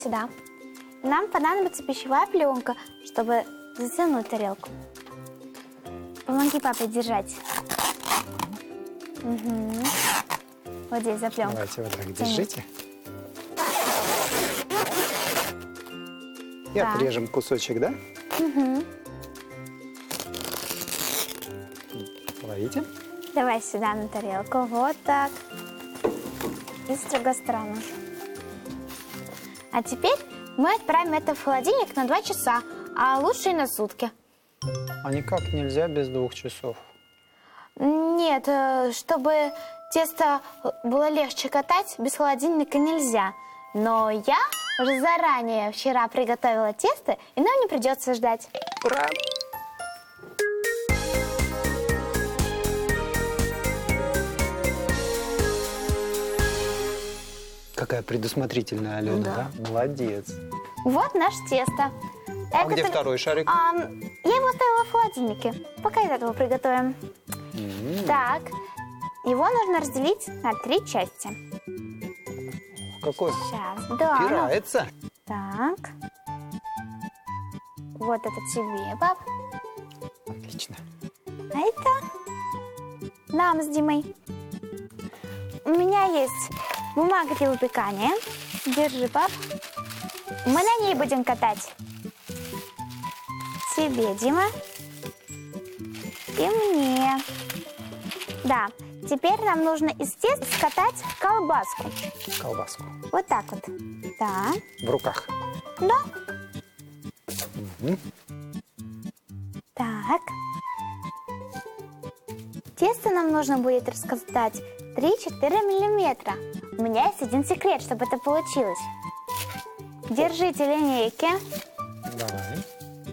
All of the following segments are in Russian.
Сюда. Нам понадобится пищевая пленка, чтобы затянуть тарелку. Помоги папе держать. Угу. Вот здесь за пленку. Давайте вот так держите. И отрежем кусочек, да? Угу. Ловите. Давай сюда на тарелку. Вот так. И с другой стороны. А теперь мы отправим это в холодильник на 2 часа, а лучше и на сутки. А никак нельзя без 2 часов. Нет, чтобы тесто было легче катать, без холодильника нельзя. Но я уже заранее вчера приготовила тесто, и нам не придется ждать. Ура! Какая предусмотрительная Алена, да? Молодец. Вот наше тесто. А где второй шарик? Я его оставила в холодильнике. Пока из этого приготовим. Так, его нужно разделить на 3 части. Какой? Сейчас, да. Упирается. Так. Вот это тебе, пап. Отлично. А это нам с Димой. У меня есть бумага для выпекания. Держи, пап. Мы на ней будем катать. Тебе, Дима. И мне. Да. Теперь нам нужно из теста скатать колбаску. Колбаску. Вот так вот. Да. В руках. Да. Угу. Так. Тесто нам нужно будет раскатать 3-4 миллиметра. У меня есть один секрет, чтобы это получилось. Держите линейки. Давай.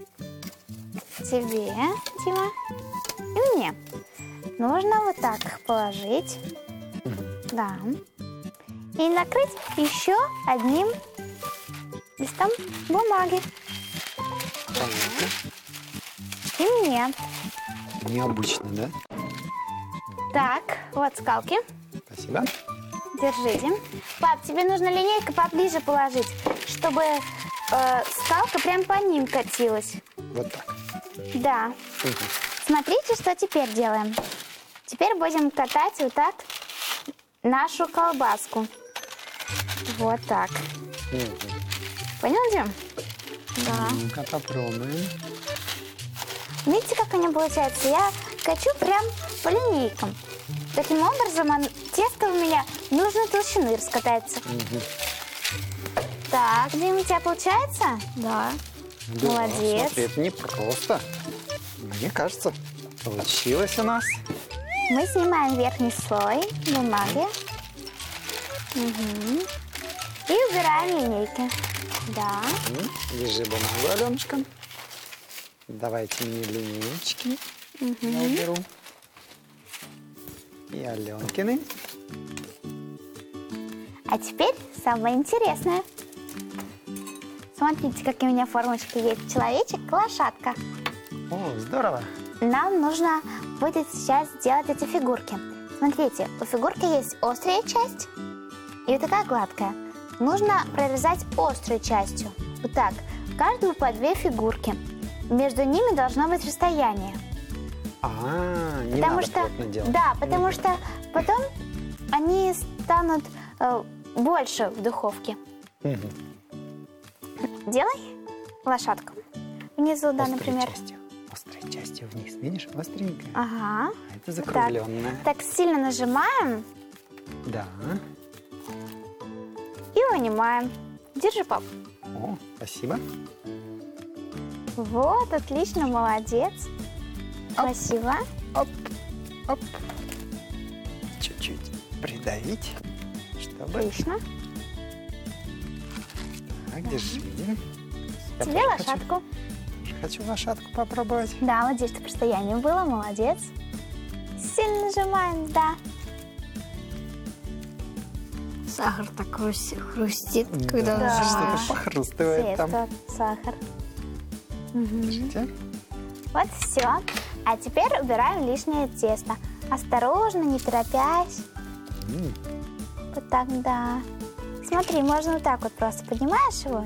Тебе, Дима, и мне. Нужно вот так их положить. Да. И накрыть еще одним листом бумаги. Понятно. И мне. Необычно, да? Так, вот скалки. Спасибо. Держите. Пап, тебе нужно линейку поближе положить, чтобы скалка прям по ним катилась. Вот так. Да. Угу. Смотрите, что теперь делаем. Теперь будем катать вот так нашу колбаску. Вот так. Угу. Понял, Дим? Да. Ну-ка попробуем. Видите, как они получаются? Я качу прям по линейкам. Таким образом, тесто у меня нужной толщины раскатается. Угу. Так, Дим, у тебя получается? Да. Да, Молодец. Смотри, это не просто. Мне кажется, получилось у нас. Мы снимаем верхний слой бумаги. Угу. И убираем линейки. Да. Держи бумагу, Аленушка. Давайте мне линейки. Я уберу. И Аленкины. А теперь самое интересное. Смотрите, какие у меня формочки есть. Человечек, лошадка. О, здорово. Нам нужно будет сейчас сделать эти фигурки. Смотрите, у фигурки есть острая часть и вот такая гладкая. Нужно прорезать острой частью. Вот так. Каждую по 2 фигурки. Между ними должно быть расстояние. Не Потому надо что, плотно делать. да, потому что потом они станут больше в духовке. Угу. Делай лошадку. Внизу, да, например. Острой частью вниз. Видишь, остренькая. Ага. А это закругленная. Так сильно нажимаем. Да. И вынимаем. Держи, пап. О, спасибо. Вот, отлично, молодец. Оп. Спасибо. Оп, оп. Чуть-чуть придавить, чтобы... Отлично. Так, держи. Я Тебе тоже лошадку. Хочу лошадку попробовать. Да, вот здесь, чтобы расстояние было, молодец. Сильно нажимаем, да. Сахар такой хрустит, когда Да. Что-то похрустывает там. Цвет, сахар. Держите. Вот все. А теперь убираем лишнее тесто. Осторожно, не торопясь. Вот так, да. Смотри, можно вот так вот просто поднимаешь его